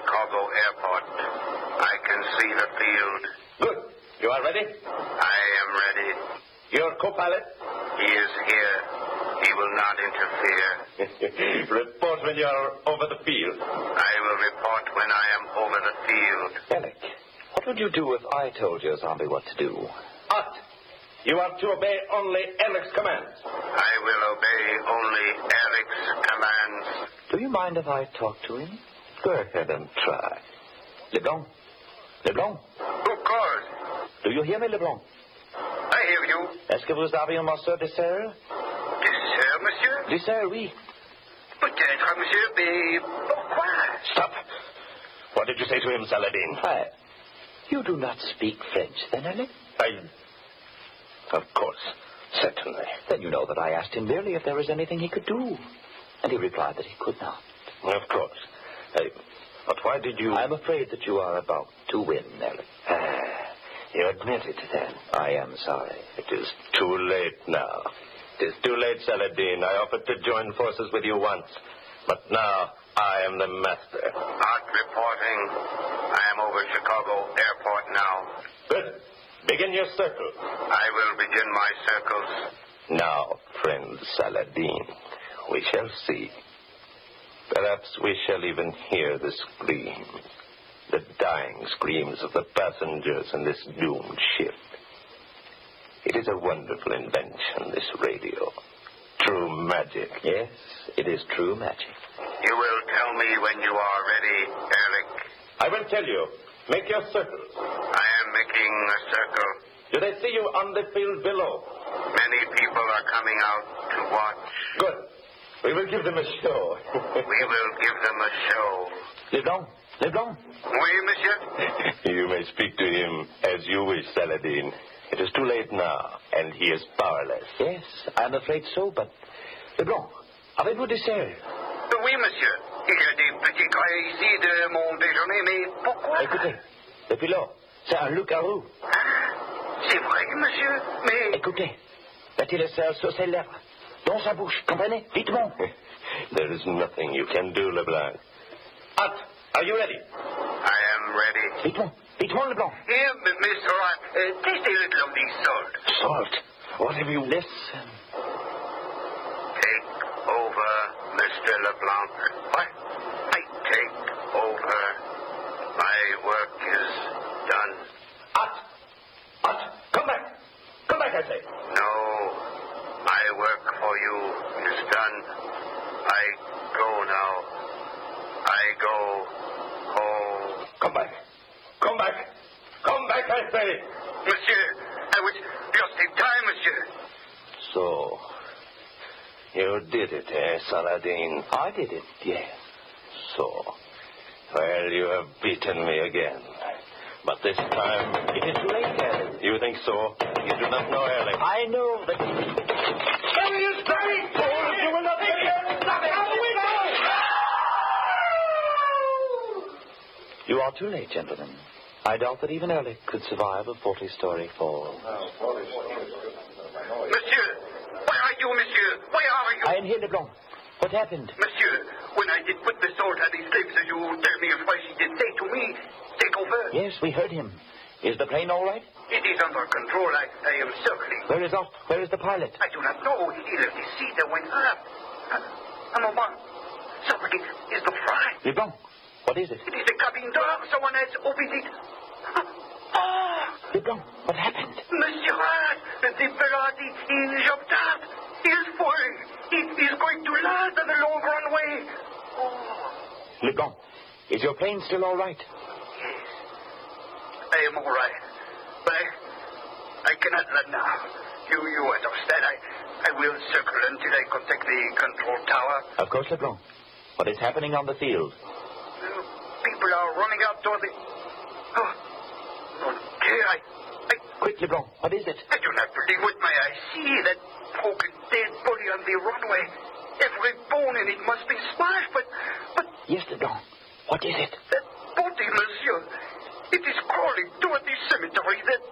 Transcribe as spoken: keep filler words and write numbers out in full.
Chicago airport. I can see the field. Good. You are ready? I am ready. Your co-pilot? He is here. He will not interfere. Report when you are over the field. I will report when I am over the field. Alec, what would you do if I told your zombie what to do? But you are to obey only Alec's commands. I will obey only Alec's commands. Do you mind if I talk to him? Go ahead and try. Leblanc. Leblanc. Of course. Do you hear me, Leblanc? I hear you. Est-ce que vous avez un morceau de serre? Dessert, monsieur? Dessert, oui. Peut-être, monsieur, mais pourquoi? Stop. What did you say to him, Saladin? I... You do not speak French, then, Alec? I... Of course. Certainly. Then you know that I asked him merely if there was anything he could do. And he replied that he could not. Of course. I... But why did you... I'm afraid that you are about to win, Alec. Ah, you admit it, then? I am sorry. It is too late now. It is too late, Saladin. I offered to join forces with you once. But now I am the master. Not reporting. I am over Chicago airport now. Good. Begin your circle. I will begin my circles. Now, friend Saladin, we shall see. Perhaps we shall even hear the screams, the dying screams of the passengers in this doomed ship. It is a wonderful invention, this radio. True magic. Yes, it is true magic. You will tell me when you are ready, Alec. I will tell you. Make your circles. I am making a circle. Do they see you on the field below? Many people are coming out to watch. Good. We will give them a show. We will give them a show. Leblanc, Leblanc. Oui, monsieur? You may speak to him as you wish, Saladin. It is too late now, and he is powerless. Yes, I'm afraid so, but... Leblanc, avez-vous des serres? Oui, monsieur. Il y a des petits traits ici de mon déjeuner, mais pourquoi? Écoutez, depuis là, c'est un loup-garou. Ah, c'est vrai, monsieur, mais... Écoutez, mettez les serres sur ses lèvres, dans sa bouche, comprenez? Dites-moi. There is nothing you can do, Leblanc. At, are you ready? I am ready. Dites-moi, dites-moi, Leblanc. Here, Mister Rat, uh, taste a little of the salt. Salt? What have you... Listen. Take over, Mister LeBlanc. What? I take over. My work is done. At, At, come back. Come back, I say. No, my work for you is done. I go now. I go home. Come back. Come back. Come back, I say. Monsieur, I was just in time, monsieur. So, you did it, eh, Saladin? I did it, yes. So, well, you have beaten me again. But this time... It is too late, Alec. You think so? You do not know Alec. I know that... Where are you standing? Fools, you will not get here! Stop it! Out the window! You are too late, gentlemen. I doubt that even Alec could survive a forty-story fall. Monsieur, where are you, monsieur? Where are you? I am here, Leblanc. What happened? Monsieur, when I did put the salt on his lips, you tell me what he did say to me. Take over. Yes, we heard him. Is the plane all right? It is under control. I, I am circling. Where is Ott? Where is the pilot? I do not know. He left his seat and went up. Uh, a moment. Somebody is the fry. Leblanc, what is it? It is the cabin door. Someone has opened it. Oh! Leblanc, what happened? Monsieur Rat, the Ferrari, he jumped out. He is falling. He is going to land on the long runway. Oh. Leblanc, is your plane still all right? Yes. I am all right. But I, I cannot land now. You, you understand. I, I will circle until I contact the control tower. Of course, Leblanc. What is happening on the field? People are running out toward the... Oh, okay, I, I... Quick, Leblanc, what is it? I do not believe what my eyes see. That broken dead body on the runway. Every bone in it must be smashed, but... but... Yes, Leblanc. What is it? That body, monsieur. It is crawling toward the cemetery. That